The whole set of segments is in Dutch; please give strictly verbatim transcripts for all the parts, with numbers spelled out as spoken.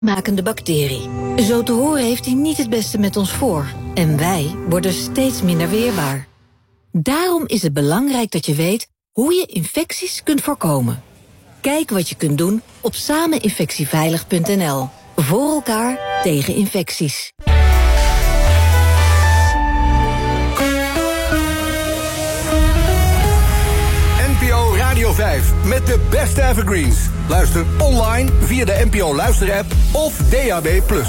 makende bacterie. Zo te horen heeft hij niet het beste met ons voor. En wij worden steeds minder weerbaar. Daarom is het belangrijk dat je weet hoe je infecties kunt voorkomen. Kijk wat je kunt doen op sameninfectieveilig punt n l. Voor elkaar tegen infecties. N P O Radio vijf met de beste evergreens. Luister online via de N P O luisterapp of D A B plus.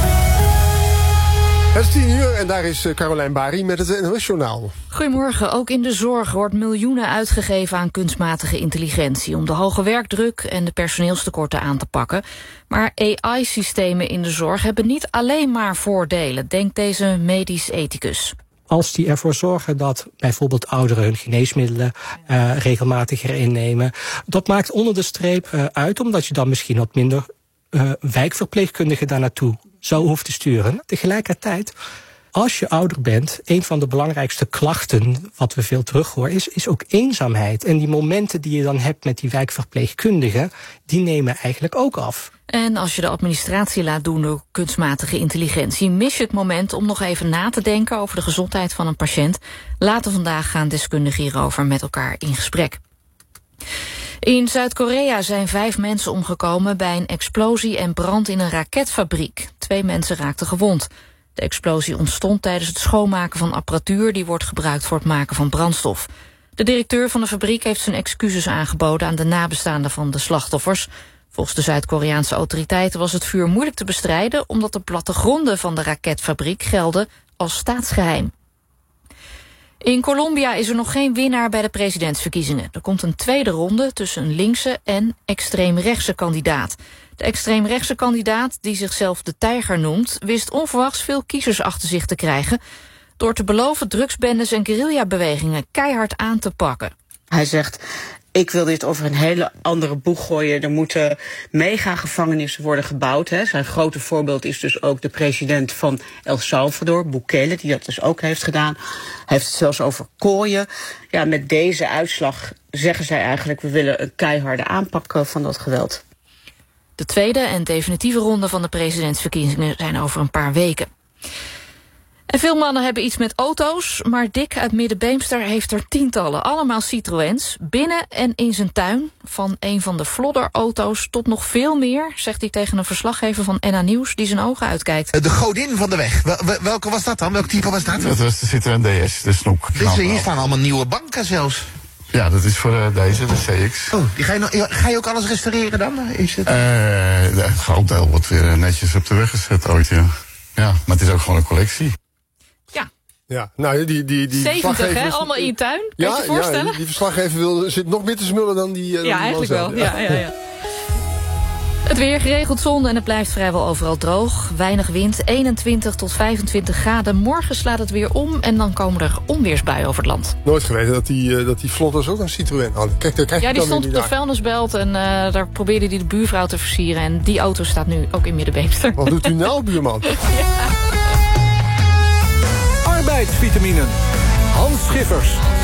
Het is tien uur en daar is Carolijn Bari met het N O S-journaal. Goedemorgen. Ook in de zorg wordt miljoenen uitgegeven aan kunstmatige intelligentie om de hoge werkdruk en de personeelstekorten aan te pakken. Maar A I-systemen in de zorg hebben niet alleen maar voordelen, denkt deze medisch ethicus. Als die ervoor zorgen dat bijvoorbeeld ouderen hun geneesmiddelen uh, regelmatiger innemen. Dat maakt onder de streep uh, uit, omdat je dan misschien wat minder uh, wijkverpleegkundigen daar naartoe zou hoeven te sturen. Tegelijkertijd, als je ouder bent, een van de belangrijkste klachten wat we veel terughoren is, is ook eenzaamheid. En die momenten die je dan hebt met die wijkverpleegkundigen, die nemen eigenlijk ook af. En als je de administratie laat doen door kunstmatige intelligentie, mis je het moment om nog even na te denken over de gezondheid van een patiënt. Later vandaag gaan deskundigen hierover met elkaar in gesprek. In Zuid-Korea zijn vijf mensen omgekomen bij een explosie en brand in een raketfabriek. Twee mensen raakten gewond. De explosie ontstond tijdens het schoonmaken van apparatuur die wordt gebruikt voor het maken van brandstof. De directeur van de fabriek heeft zijn excuses aangeboden aan de nabestaanden van de slachtoffers. Volgens de Zuid-Koreaanse autoriteiten was het vuur moeilijk te bestrijden omdat de plattegronden van de raketfabriek gelden als staatsgeheim. In Colombia is er nog geen winnaar bij de presidentsverkiezingen. Er komt een tweede ronde tussen een linkse en extreemrechtse kandidaat. De extreemrechtse kandidaat, die zichzelf de tijger noemt, wist onverwachts veel kiezers achter zich te krijgen door te beloven drugsbendes en guerrillabewegingen keihard aan te pakken. Hij zegt: ik wil dit over een hele andere boeg gooien. Er moeten mega-gevangenissen worden gebouwd. Hè. Zijn grote voorbeeld is dus ook de president van El Salvador, Bukele, die dat dus ook heeft gedaan. Hij heeft het zelfs over kooien. Ja, met deze uitslag zeggen zij eigenlijk: we willen een keiharde aanpak van dat geweld. De tweede en definitieve ronde van de presidentsverkiezingen zijn over een paar weken. En veel mannen hebben iets met auto's, maar Dick uit Middenbeemster heeft er tientallen. Allemaal Citroëns, binnen en in zijn tuin. Van een van de flodderauto's tot nog veel meer, zegt hij tegen een verslaggever van N A Nieuws die zijn ogen uitkijkt. De godin van de weg, Wel, welke was dat dan? Welk type was dat? Dat was de Citroën D S, de snoek. Dus hier staan allemaal nieuwe banken zelfs. Ja, dat is voor uh, deze, de C X. Oh, die ga, je nog, ga je ook alles restaureren dan? Is het... Uh, het groot deel wordt weer netjes op de weg gezet ooit, ja. Ja, maar het is ook gewoon een collectie. Ja. Ja, nou, die, die, die zeventig, hè? Allemaal in je tuin? Kun je ja, je voorstellen? Ja, die, die verslaggever wil, zit nog meer te smullen dan die... Uh, ja, dan eigenlijk die wel. Ja, ja, ja. Het weer geregeld zon en het blijft vrijwel overal droog. Weinig wind, eenentwintig tot vijfentwintig graden. Morgen slaat het weer om en dan komen er onweersbuien over het land. Nooit geweten dat die, uh, dat die Vlotters ook een Citroën hadden. Kijk, daar krijg je ja, die dan stond op de vuilnisbelt en uh, daar probeerde hij de buurvrouw te versieren. En die auto staat nu ook in Middenbeemster. Wat doet u nou, buurman? Ja. Arbeidsvitaminen. Hans Schiffers.